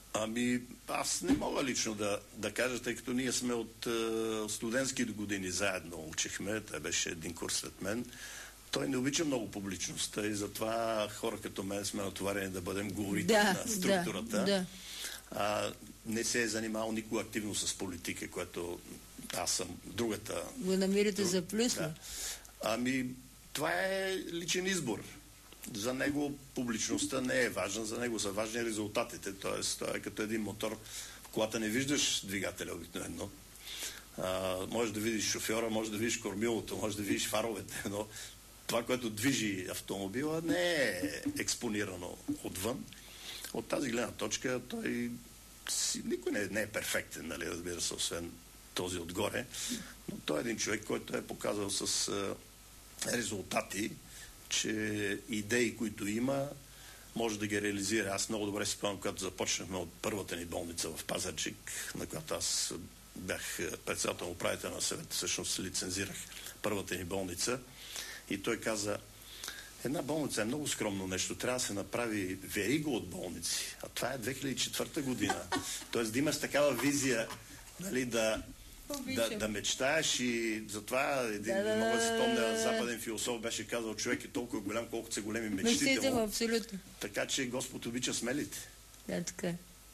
Ами, аз не мога лично да, да кажа, тъй като ние сме от е, студентски години заедно учихме, той беше един курс след мен. Той не обича много публичността и затова хора като мен сме натоварени да бъдем говорители да, на структурата. Да, да. А, не се е занимавал никога активно с политика, което аз съм другата. Го намирате друг... за плюс? Да. Ами, това е личен избор. За него публичността не е важна, за него са важни резултатите. Тоест, това е като един мотор. В колата не виждаш двигателя обикновено. А, можеш да видиш шофьора, можеш да видиш кормилото, можеш да видиш фаровете, но това, което движи автомобила, не е експонирано отвън. От тази гледна точка той си, никой не, не е перфектен, нали, разбира се, освен този отгоре, но той е един човек, който е показал с а, резултати, че идеи, които има, може да ги реализира. Аз много добре си спомням, когато започнахме от първата ни болница в Пазарджик, на която аз бях председател на управителния съвет, всъщност лицензирах първата ни болница и той каза: една болница е много скромно нещо, трябва да се направи верига от болници. А това е две хиляди и четвърта година. Тоест да имаш такава визия, нали, да, да, да мечтаеш и затова един, да, да, мога да си спомня, западен философ беше казал: човек е толкова голям, колкото са големи мечтите му. Мечтите му, абсолютно. Така че Господ обича смелите. Да, така.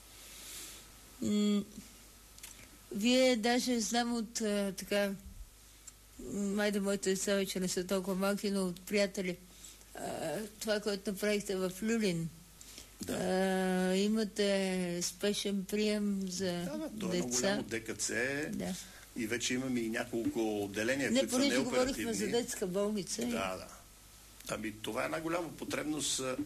М- Вие даже знам от а, така, майде моите деца вече не са толкова малки, но от приятели, а, това, което направихте в Люлин. Да. А, имате спешен прием за да, да, то е деца. много голямо ДКЦ да. И вече имаме и няколко отделения, не, които са неоперативни. Не, говорихме за детска болница. Да, да. Ами това е една голяма потребност. А,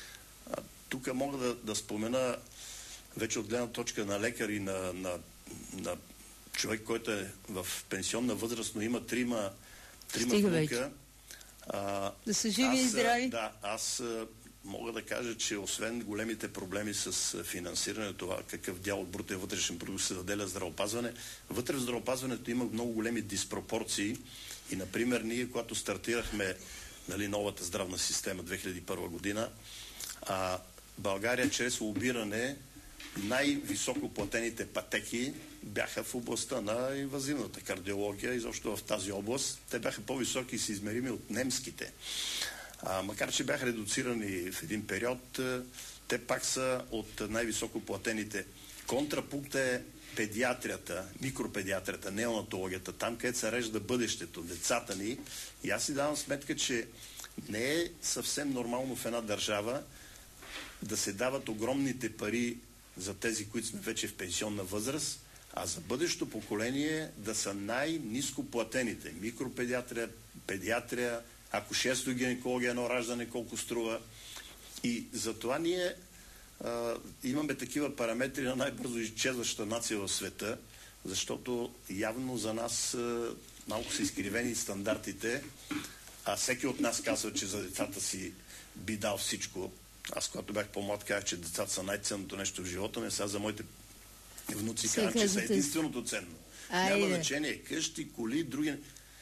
тук мога да, да спомена вече от гледна точка на лекар и на, на, на човек, който е в пенсионна възраст, но има трима, трима внука. А, да са живи аз, и здрави. Да, аз мога да кажа, че освен големите проблеми с финансиране, това какъв дял от брутния вътрешен продукт се заделя здравеопазване, вътре в здравеопазването има много големи диспропорции и, например, ние, когато стартирахме, нали, новата здравна система две хиляди и първа година, а, България чрез лобиране най-високо платените пътеки бяха в областта на инвазивната кардиология, изобщо в тази област. Те бяха по-високи и се измерими от немските. А, макар че бяха редуцирани в един период, те пак са от най-високо платените. Контрапункт е педиатрията, микропедиатрията, неонатологията, там, където се режда бъдещето, децата ни. И аз си давам сметка, че не е съвсем нормално в една държава да се дават огромните пари за тези, които сме вече в пенсионна възраст, а за бъдещото поколение да са най-ниско платените. Микропедиатрия, педиатрия, акушерство и гинекология, едно раждане, колко струва. И затова ние а, имаме такива параметри на най-бързо изчезваща нация в света, защото явно за нас а, малко са изкривени стандартите, а всеки от нас казва, че за децата си би дал всичко. Аз, когато бях по-млад, казах, че децата са най-ценното нещо в живота ми, сега за моите внуци казвам, че са единственото ценно. Айде. Няма значение къщи, коли, други.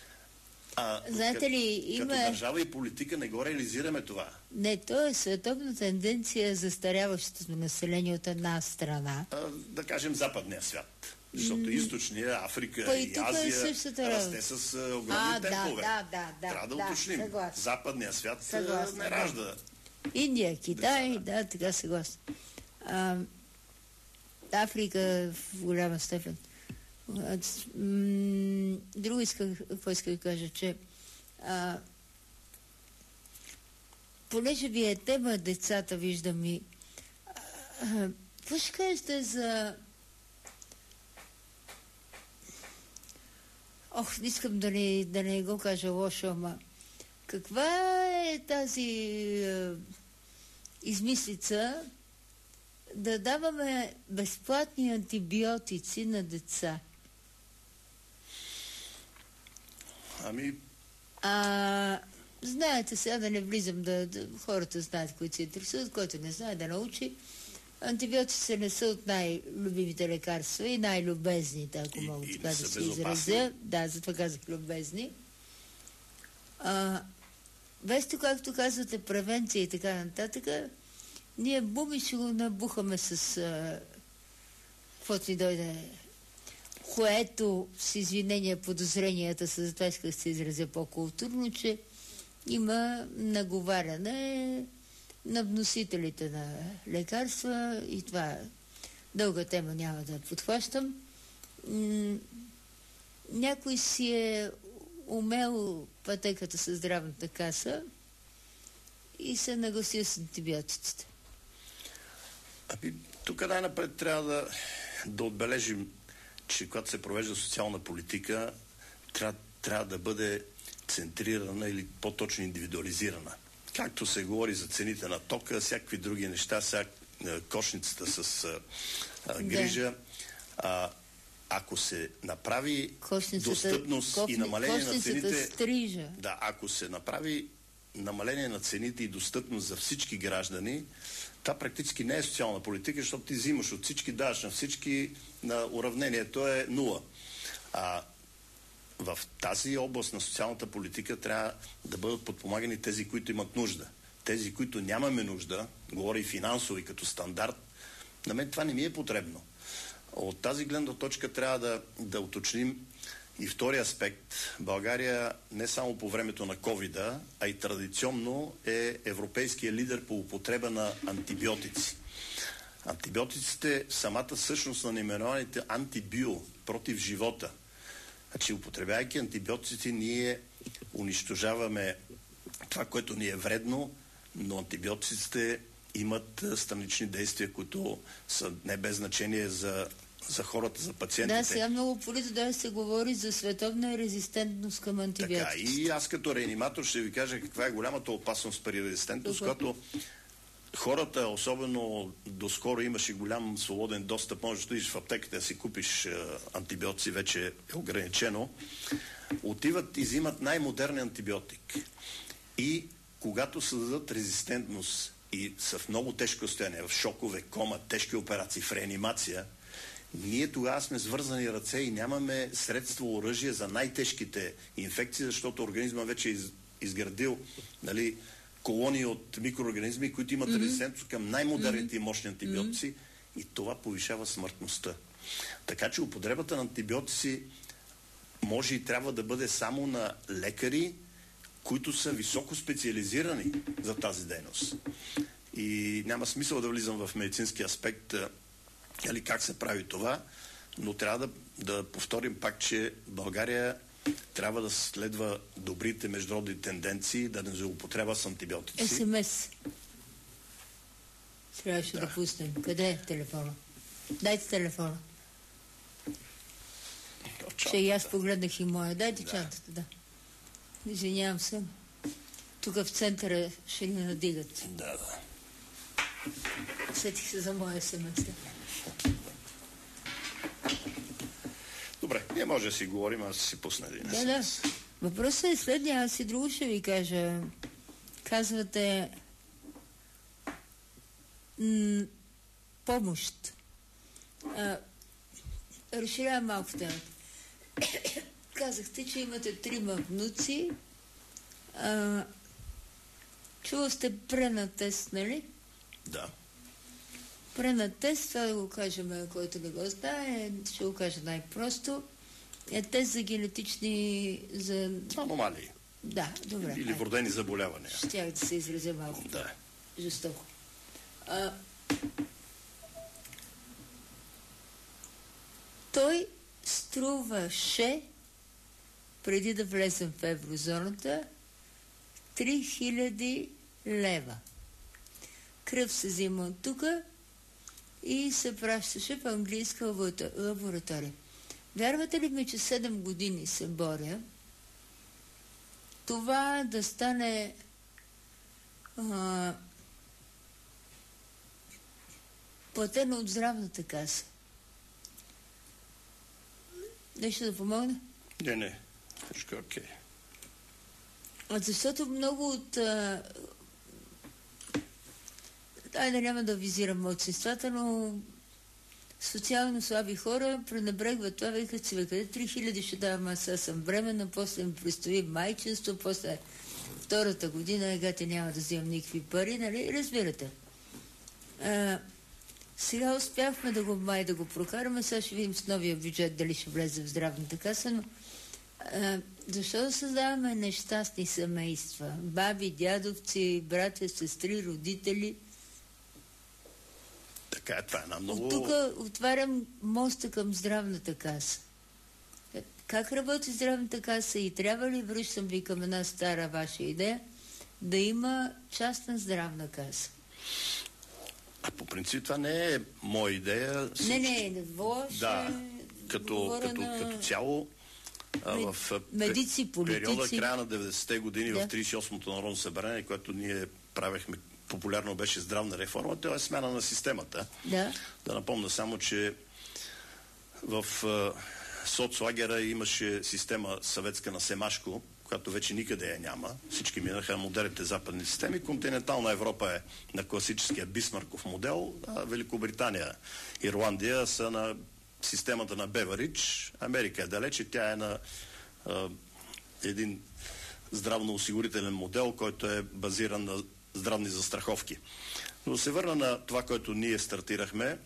А, знаете ли, като, има... като държава и политика не го реализираме това. Не, то е световна тенденция за застаряващото население от една страна. А, да кажем западния свят. Защото mm. източния, Африка Па и, и Азия е расте с а, огромни а, темпове. Да, да, да, Трябва да, да уточним. Съгласен. Западния свят съгласен, не ражда. Индия, Китай, деца, да, така съгласен. А, Африка в голяма степен. Друго исках, какво исках да кажа, че а, понеже ви е тема децата, виждам и какво ще кажете за ох, не искам да не, да не го кажа лошо, ама каква е тази а, измислица да даваме безплатни антибиотици на деца? Ами... А, знаете, сега да не влизам, да, да хората знаят, които се интересуват, който не знае да научи. Антибиотици не са от най-любимите лекарства и най-любезните, ако мога така да се изразя. Да, затова казах любезни. А, вместо, както казвате, превенция и така нататък, ние буми ще го набухаме с а, каквото ни дойде, което с извинения подозренията са, затова исках да се изразя по-културно, че има наговаряне на вносителите на лекарства и това дълга тема, няма да подхващам. Някой си е умел пътеката със здравната каса и се нагласил с антибиотиците. Ами, тук най-напред трябва да, да отбележим, че когато се провежда социална политика, трябва, трябва да бъде центрирана или по-точно индивидуализирана. Както се говори за цените на тока, всякакви други неща, всяк, кошницата с а, грижа, да. а, ако се направи кошницата, достъпност кофни, и намаление на цените... Стрижа. Да, ако се направи намаление на цените и достъпност за всички граждани, това практически не е социална политика, защото ти взимаш от всички, даваш на всички, на уравнението е нула. А в тази област на социалната политика трябва да бъдат подпомагани тези, които имат нужда. Тези, които нямаме нужда, говоря и финансови като стандарт, на мен това не ми е потребно. От тази гледна точка трябва да, да уточним и втори аспект. България не само по времето на ковида, а и традиционно е европейския лидер по употреба на антибиотици. Антибиотиците, самата същност на наименованите антибио, против живота. Значи, употребявайки антибиотици, ние унищожаваме това, което ни е вредно, но антибиотиците имат странични действия, които са не без значение за, за хората, за пациентите. Да, сега много полито да се говори за световна резистентност към антибиотиците. Така, и аз като реаниматор ще ви кажа каква е голямата опасност при резистентност, когато хората, особено доскоро имаше голям свободен достъп, можеш да идиш в аптеката да си купиш е, антибиотици, вече е ограничено, отиват и взимат най-модерен антибиотик. И когато създадат резистентност и са в много тежко състояние, в шокове, кома, тежки операции, в реанимация, ние тогава сме свързани ръце и нямаме средство, оръжие за най-тежките инфекции, защото организма вече е из, изградил, нали, колонии от микроорганизми, които имат mm-hmm. резистентност към най-модерните и мощни антибиотици, mm-hmm. и това повишава смъртността. Така че употребата на антибиотици може и трябва да бъде само на лекари, които са високо специализирани за тази дейност. И няма смисъл да влизам в медицински аспект, или как се прави това, но трябва да, да повторим пак, че България трябва да следва добрите международни тенденции, да не злоупотребява с антибиотици. ес ем ес. Трябваше да. да пуснем. Къде е телефона? Дайте телефона. Че и аз погледнах и моя. Дайте да. Чантата, да. Извинявам се. Тук в центъра ще ни надигат. Да, да. Сетих се за моя ес ем ес. Добре, ние може да си говорим, аз си пусна един. Да, да. Въпросът е следния, аз и друго ще ви кажа. Казвате м- помощ. А, разширявам малко темата. Казахте, че имате трима внуци. А, чува сте пренатест, нали? Да. Пренатест, това да го кажем, който не го знае, ще го кажа най-просто, е тест за генетични... за... аномалии. Да, добре. Или вродени заболявания. Щях да се изразя малко. Да. Жестоко. А, той струваше, преди да влезем в еврозоната, три хиляди лева. Кръв се взима от тук и се пращаше в английска лаборатория. Вярвате ли ми, че седем години се боря това да стане а, платено от здравната каса? Нещо да помогне? Не, не. Всичко е окей. Защото много от... А, айде няма да визирам младсинствата, но социално слаби хора пренебрегват това, викат си, къде три хиляди ще давам, аз съм временна, после ми предстои майчинство, после втората година, егате няма да взимам никакви пари, нали? Разбирате. А, Сега успяхме да го май да го прокараме, сега ще видим с новия бюджет дали ще влезе в здравната каса, но а, защо да създаваме нещастни семейства? Баби, дядовци, братя, сестри, родители. Така е, това е една много... От тук отварям моста към здравната каса. Как работи здравната каса и трябва ли, връщам ви към една стара ваша идея, да има частна здравна каса? А по принцип това не е моя идея. Не, не, не, въобще... Да, като, като, на... като цяло а, в медици, политици. периода края на деветдесетте години да. в тридесет и осмото Народно събрание, което ние правехме, популярно беше здравна реформа, това е смяна на системата. Да. Да напомня само, че в а, соцлагера имаше система съветска на Семашко, която вече никъде я няма. Всички минаха на модерните западни системи. Континентална Европа е на класическия Бисмарков модел, а Великобритания, Ирландия са на системата на Беверидж. Америка е далече, тя е на а, един здравноосигурителен модел, който е базиран на здравни застраховки. Но да се върна на това, което ние стартирахме.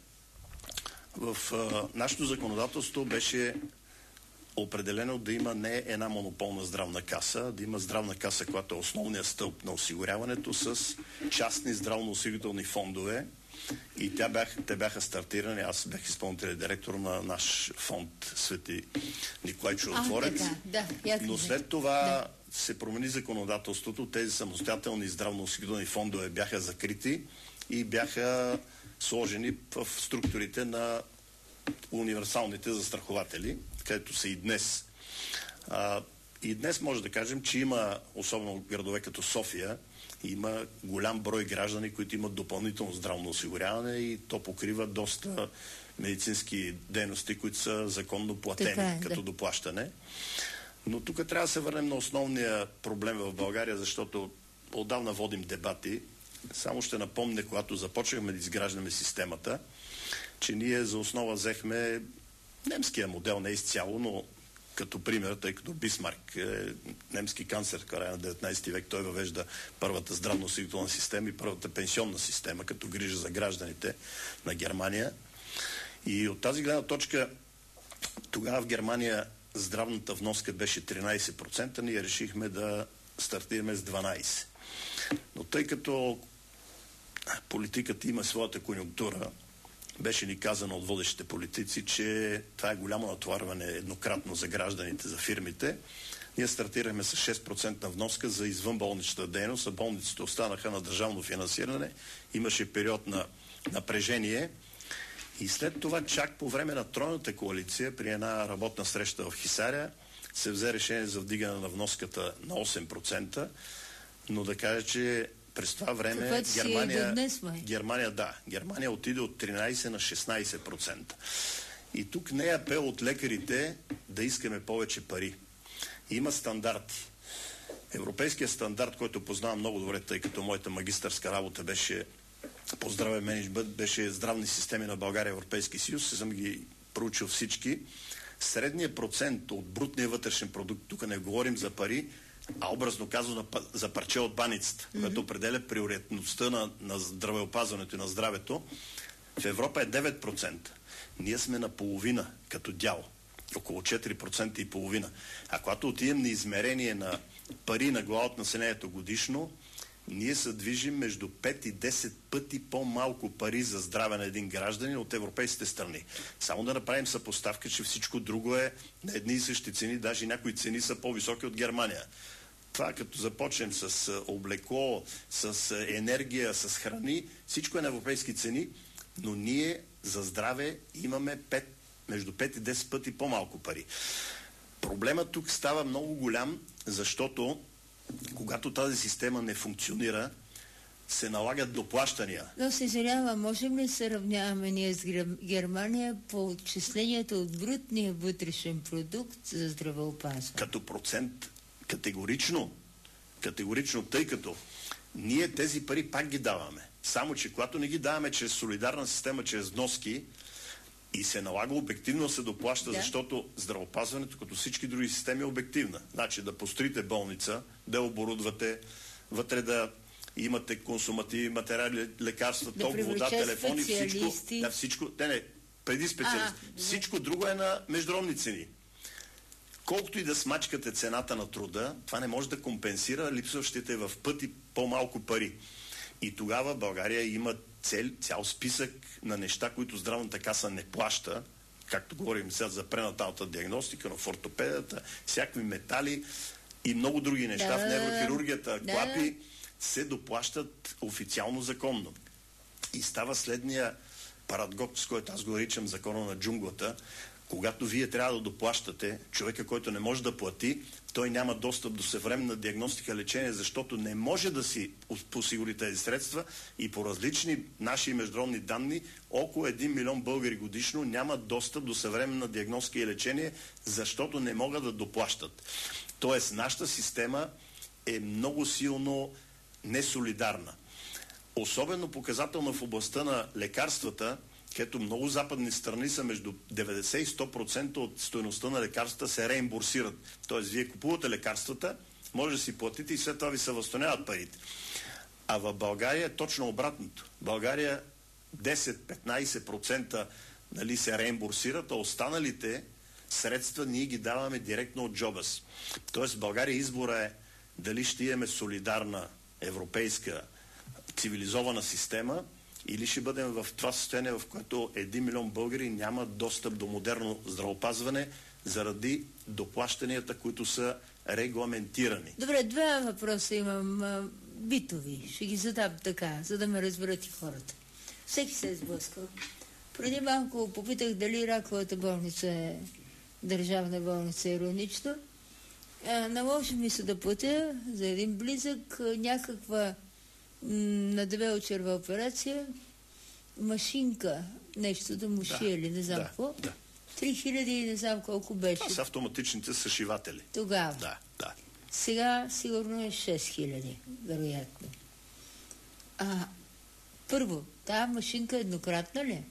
В а, нашето законодателство беше определено да има не една монополна здравна каса, да има здравна каса, която е основният стълб на осигуряването с частни здравноосигурителни фондове. И тя бях, те бяха стартирани. Аз бях изпълнителен директор на наш фонд Свети Николай Чудотворец. Да, но след това да. се промени законодателството. Тези самостоятелни здравноосигурителни фондове бяха закрити и бяха сложени в структурите на универсалните застрахователи, където са и днес. А, и днес може да кажем, че има, особено в градове като София, има голям брой граждани, които имат допълнително здравно осигуряване и то покрива доста медицински дейности, които са законно платени е, като да. доплащане. Но тук трябва да се върнем на основния проблем в България, защото отдавна водим дебати. Само ще напомня, когато започнахме да изграждаме системата, че ние за основа взехме немския модел, не изцяло, но като пример, тъй като Бисмарк е немски канцлер, края на деветнайсети век, той въвежда първата здравноосигурителна система и първата пенсионна система, като грижа за гражданите на Германия. И от тази гледна точка, тогава в Германия здравната вноска беше тринайсет процента, ние решихме да стартираме с дванайсет процента. Но тъй като политиката има своята конюнктура, беше ни казано от водещите политици, че това е голямо натоварване еднократно за гражданите, за фирмите. Ние стартирахме с шест процента вноска за извънболничната дейност, а болниците останаха на държавно финансиране. Имаше период на напрежение и след това чак по време на тройната коалиция при една работна среща в Хисаря се взе решение за вдигане на вноската на осем процента, но да кажа, че през това време Германия, днес, Германия, да, Германия отиде от тринайсет на шестнайсет процента. И тук не е апел от лекарите да искаме повече пари. Има стандарти. Европейският стандарт, който познавам много добре, тъй като моята магистърска работа беше по здраве менеджмент, беше здравни системи на България и Европейски съюз, съм ги проучил всички. Средният процент от брутния вътрешен продукт, тук не говорим за пари, а образно казано за парче от баницата, mm-hmm. което определя приоритетността на, на здравеопазването и на здравето, в Европа е девет процента. Ние сме на половина като дял. Около четири процента и половина. А когато отидем на измерение на пари на глава от населението годишно, ние се движим между пет и десет пъти по-малко пари за здраве на един гражданин от европейските страни. Само да направим съпоставка, че всичко друго е на едни и същи цени, даже някои цени са по-високи от Германия. Това като започнем с облекло, с енергия, с храни, всичко е на европейски цени, но ние за здраве имаме пет, между пет и десет пъти по-малко пари. Проблемът тук става много голям, защото когато тази система не функционира, се налагат доплащания. Но съжалявам, можем ли се равняваме ние с Германия по отчислението от брутния вътрешен продукт за здравеопазване? Като процент категорично, категорично, тъй като ние тези пари пак ги даваме. Само, че когато не ги даваме чрез солидарна система, чрез вноски, и се налага обективно да се доплаща, да. Защото здравеопазването, като всички други системи, е обективна. Значи да построите болница, да оборудвате, вътре да имате консумативи, материали, лекарства, Да ток, вода, телефони, всичко. Да, всичко. Не, не, преди специалист. А, всичко друго е на международни цени. Колкото и да смачкате цената на труда, това не може да компенсира липсващите в пъти по-малко пари. И тогава България има цел, цял списък на неща, които здравната каса не плаща, както говорим сега за пренаталната диагностика, на ортопедията, всякакви метали и много други неща да, в неврохирургията, да. клапи, се доплащат официално законно. И става следния парадокс, с който аз го наричам закона на джунглата. Когато вие трябва да доплащате, човека, който не може да плати, той няма достъп до съвременна диагностика, лечение, защото не може да си посигури тези средства и по различни наши международни данни, около един милион българи годишно нямат достъп до съвременна диагностика и лечение, защото не могат да доплащат. Тоест, нашата система е много силно несолидарна. Особено показателно в областта на лекарствата, където много западни страни са между деветдесет и сто процента от стойността на лекарствата се реимбурсират. Тоест, вие купувате лекарствата, може да си платите и след това ви се възстановяват парите. А в България е точно обратното. В България десет до петнайсет процента нали, се реимбурсират, а останалите средства ние ги даваме директно от джоба си. Тоест, в България избора е дали ще имаме солидарна европейска цивилизована система, или ще бъдем в това състояние, в което един милион българи няма достъп до модерно здравеопазване заради доплащанията, които са регламентирани. Добре, два въпроса имам а, битови. Ще ги задам така, за да ме разберат и хората. Всеки се е сблъскал. Преди малко попитах дали раковата болница е държавна болница, иронично. А, наложи ми се да платя за един близък някаква на две очерва операция, машинка, нещо да му шие или не знам да, какво. Да. Три хиляди и не знам колко беше. Това са автоматичните съшиватели. Тогава. Да, да. Сега сигурно е шест хиляди, вероятно. А, първо, тази машинка еднократна ли?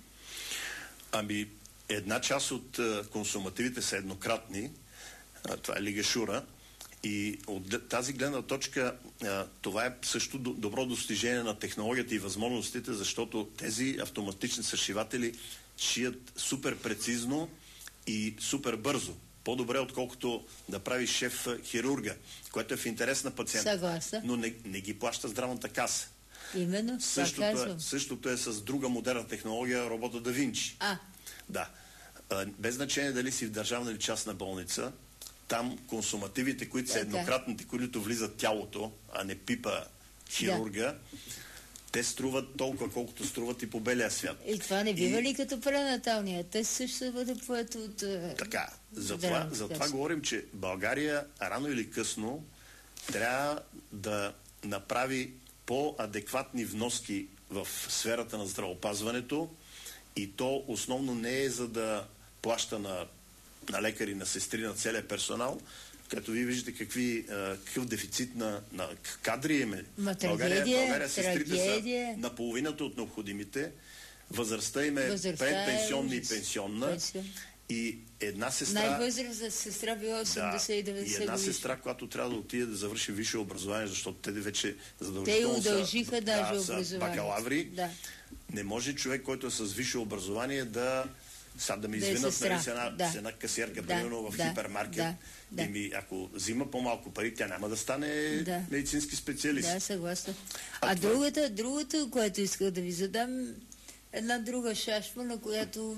Ами, една част от uh, консумативите са еднократни. А, това е лигашура. И от тази гледна точка а, това е също добро достижение на технологията и възможностите, защото тези автоматични съшиватели шият супер прецизно и супер бързо. По-добре, отколкото да прави шеф хирурга, което е в интерес на пациента. Съгласна. Но не, не ги плаща здравната каса. Именно, същото е, същото е с друга модерна технология, робота Да Винчи. А. Да. А, без значение дали си в държавна или частна болница, там консумативите, които са еднократните, които влизат тялото, а не пипа хирурга, да. Те струват толкова, колкото струват и по белия свят. И това не бива и... ли като пренаталния? Те също ще бъде поет от... Така, затова, да, затова говорим, че България рано или късно трябва да направи по-адекватни вноски в сферата на здравеопазването и то основно не е за да плаща на на лекари, на сестри, на целия персонал, като вие виждате какви, какъв дефицит на, на кадри име. България, България сестрите са на половината от необходимите. Възрастта им е предпенсионна и пенсионна. Пенсион. И една сестра... Най-възрастна сестра била осемдесет и деветдесет да, и една годишна. сестра, която трябва да отиде да завърши висше образование, защото те вече задължително те удължиха са, даже да, образование. Са бакалаври. Да. Не може човек, който е с висше образование да сега да ми да извинат нали, с една, да. една касиерка, да. примерно в да. хипермаркет. Да. Да. И ми, ако взима по-малко пари, тя няма да стане да. медицински специалист. Да, съгласна. А, а това... другата, другата, което исках да ви задам, една друга шашма, на която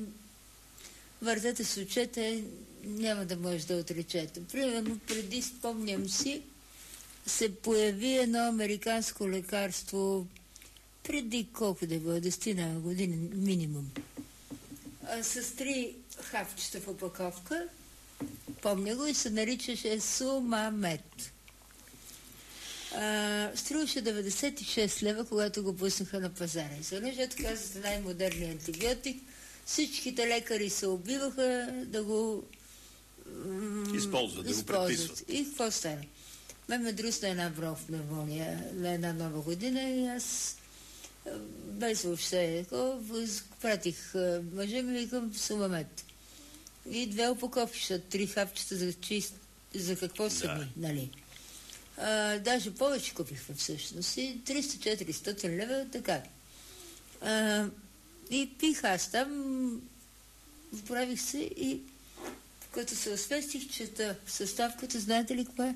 въртете с очете, няма да може да отречете. Примерно, преди, спомням си, се появи едно американско лекарство преди колко да бъде, десетина години минимум. С три хапчета в опаковка, помня го, и се наричаше Сумамет. Струваше деветдесет и шест лева, когато го пуснаха на пазара. И защото казвате най-модерният антибиотик, всичките лекари се убиваха да го м- използват, да го предписват. И какво стана? Ме ме друсна една бронхопневмония на една нова година и аз без въобще, пратих мъжа ми, викам Сумамет. И две опаковки, защото три хапчета за, чист, за какво са ми, да. нали? А, даже повече купихме всъщност. И триста-четиристотин лева, така. А, и пих аз там, вправих се и като се освестих, чета съставката, знаете ли каква е?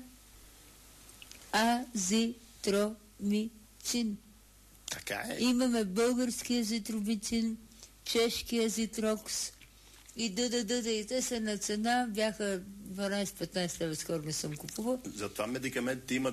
Азитромицин. Така е. Имаме български азитромицин, чешки азитрокс и да-да-да-да, и те са на цена, бяха дванайсет-петнайсет лева, скоро не съм купувал. Затова медикаментите имат